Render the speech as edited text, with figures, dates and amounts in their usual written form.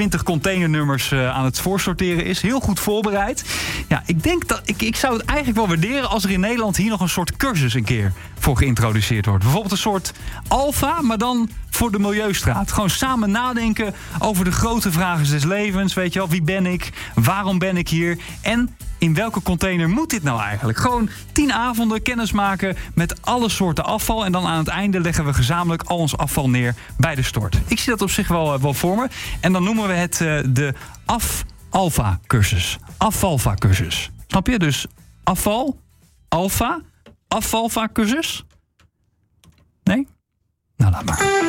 20 containernummers aan het voorsorteren is. Heel goed voorbereid. Ja, ik denk dat ik zou het eigenlijk wel waarderen als er in Nederland hier nog een soort cursus een keer voor geïntroduceerd wordt. Bijvoorbeeld een soort Alfa, maar dan voor de Milieustraat. Gewoon samen nadenken over de grote vragen des levens. Weet je wel, wie ben ik? Waarom ben ik hier? En in welke container moet dit nou eigenlijk? Gewoon 10 avonden kennis maken met alle soorten afval. En dan aan het einde leggen we gezamenlijk al ons afval neer bij de stort. Ik zie dat op zich wel voor me. En dan noemen we het de Afalfa-cursus. Afalfa-cursus. Snap je? Dus afval, alfa, Afalfa-cursus. Nee? Nou, laat maar.